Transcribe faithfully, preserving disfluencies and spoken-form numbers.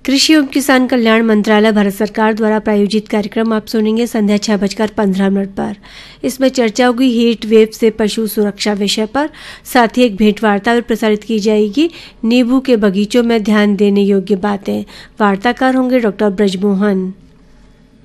कृषि एवं किसान कल्याण मंत्रालय भारत सरकार द्वारा प्रायोजित कार्यक्रम आप सुनेंगे संध्या छह बजकर पंद्रह मिनट पर। इसमें चर्चा होगी हीट वेव से पशु सुरक्षा विषय पर। साथ ही एक भेंट वार्ता भी प्रसारित की जाएगी, नींबू के बगीचों में ध्यान देने योग्य बातें। वार्ताकार होंगे डॉक्टर ब्रजमोहन।